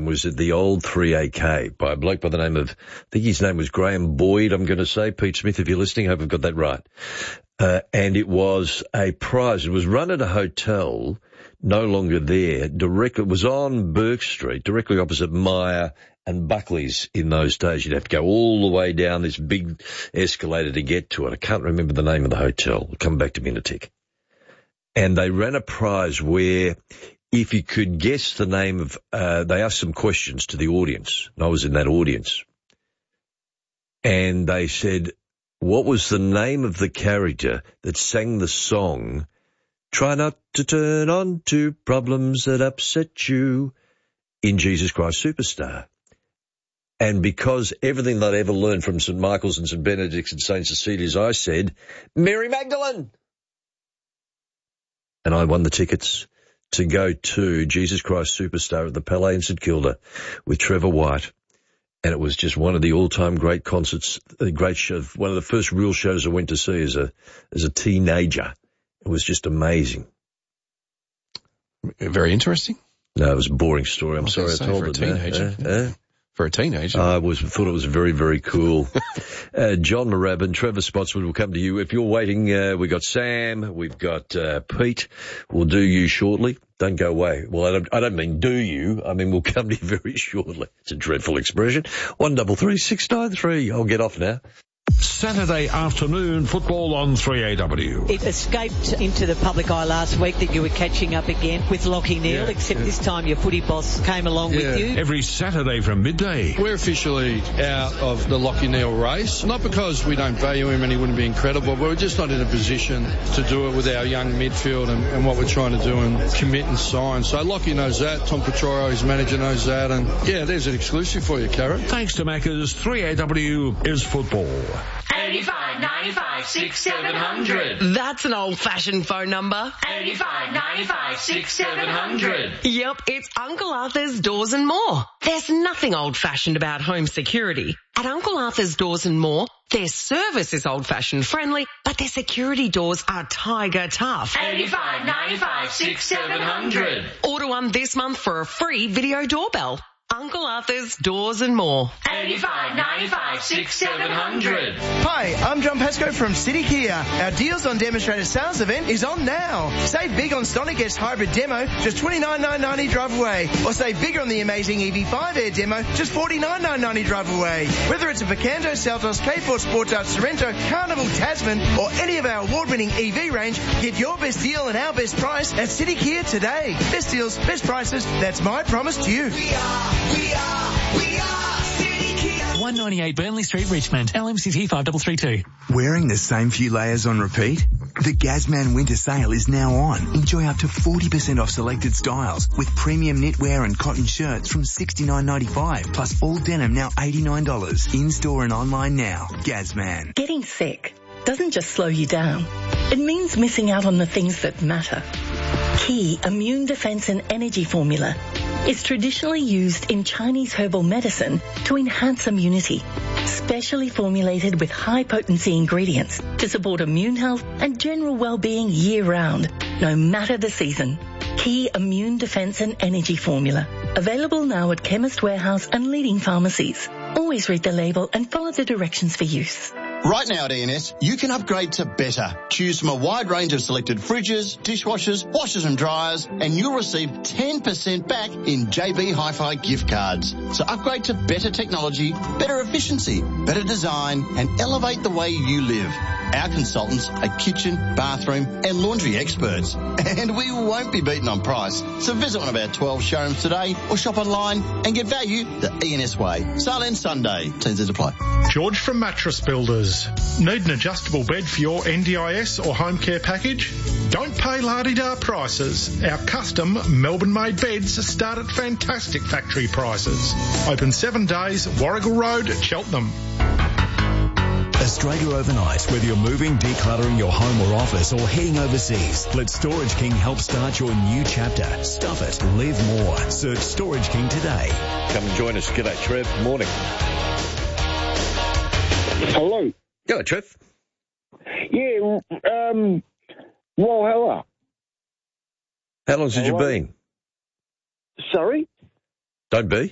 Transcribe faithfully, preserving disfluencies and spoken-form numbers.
program was at the old three A K by a bloke by the name of, I think his name was Graham Boyd, I'm going to say. Pete Smith, if you're listening, I hope I've got that right. Uh, and it was a prize. It was run at a hotel, no longer there, directly, it was on Burke Street, directly opposite Myer and Buckley's in those days. You'd have to go all the way down this big escalator to get to it. I can't remember the name of the hotel. It'll come back to me in a tick. And they ran a prize where if you could guess the name of, uh, they asked some questions to the audience, and I was in that audience. And they said, what was the name of the character that sang the song, Try Not to Turn On to Problems That Upset You, in Jesus Christ Superstar? And because everything that I ever learned from Saint Michael's and Saint Benedict's and Saint Cecilia's, I said, Mary Magdalene. And I won the tickets to go to Jesus Christ Superstar at the Palais in St Kilda with Trevor White. And it was just one of the all-time great concerts, a great show, one of the first real shows I went to see as a, as a teenager. It was just amazing. Very interesting. No, it was a boring story. I'm I sorry I told it. For a teenager. Uh, uh, For a teenager. I was, thought it was very, very cool. uh, John Marabin, Trevor Spotswood will come to you. If you're waiting, uh, we've got Sam, we've got uh, Pete. We'll do you shortly. Don't go away. Well, I don't, I don't mean do you. I mean, we'll come to you very shortly. It's a dreadful expression. One double three six nine three. I'll get off now. Saturday afternoon football on three A W. It escaped into the public eye last week that you were catching up again with Lockie Neal, yeah, except yeah. this time your footy boss came along yeah. with you. Every Saturday from midday. We're officially out of the Lockie Neal race, not because we don't value him and he wouldn't be incredible, but we're just not in a position to do it with our young midfield and, and what we're trying to do and commit and sign. So Lockie knows that, Tom Petroro, his manager, knows that, and yeah, there's an exclusive for you, Karen. Thanks to Macca's, three A W is football. eighty-five ninety-five six seven hundred. That's an old-fashioned phone number. eighty-five ninety-five six seven hundred. Yep, it's Uncle Arthur's Doors and More. There's nothing old-fashioned about home security. At Uncle Arthur's Doors and More, their service is old-fashioned friendly, but their security doors are tiger tough. eighty-five ninety-five six seven hundred. Order one this month for a free video doorbell. Uncle Arthur's Doors and More. eighty-five ninety-five six seven hundred. Hi, I'm John Pascoe from City Kia. Our Deals on Demonstrator Sales event is on now. Save big on Stonic S Hybrid Demo, just twenty-nine thousand nine hundred ninety drive away. Or save bigger on the amazing E V five Air Demo, just forty-nine thousand nine hundred ninety drive away. Whether it's a Picanto, Seltos, K four Sportage, Sorrento, Carnival, Tasman, or any of our award-winning E V range, get your best deal and our best price at City Kia today. Best deals, best prices, that's my promise to you. We are, we are, we are City Kia. one ninety-eight Burnley Street, Richmond. L M C T five three three two. Wearing the same few layers on repeat? The Gazman Winter Sale is now on. Enjoy up to forty percent off selected styles with premium knitwear and cotton shirts from sixty-nine ninety-five plus all denim now eighty-nine dollars. In-store and online now. Gazman. Getting sick doesn't just slow you down. It means missing out on the things that matter. Key Immune Defense and Energy Formula is traditionally used in Chinese herbal medicine to enhance immunity, specially formulated with high-potency ingredients to support immune health and general well-being year-round, no matter the season. Key Immune Defense and Energy Formula. Available now at Chemist Warehouse and leading pharmacies. Always read the label and follow the directions for use. Right now at E and S, you can upgrade to better. Choose from a wide range of selected fridges, dishwashers, washers and dryers, and you'll receive ten percent back in J B Hi-Fi gift cards. So upgrade to better technology, better efficiency, better design, and elevate the way you live. Our consultants are kitchen, bathroom and laundry experts. And we won't be beaten on price. So visit one of our twelve showrooms today or shop online and get value the E and S way. Sale ends Sunday. T's and apply. George from Mattress Builders. Need an adjustable bed for your N D I S or home care package? Don't pay la-di-da prices. Our custom Melbourne-made beds start at fantastic factory prices. Open seven days, Warrigal Road, Cheltenham. Australia Overnight. Whether you're moving, decluttering your home or office, or heading overseas, let Storage King help start your new chapter. Stuff it. Live more. Search Storage King today. Come and join us. G'day, Trev. Morning. Hello. G'day, Trev. Yeah, um, well, hello. How long since you Hello? been? Sorry? Don't be.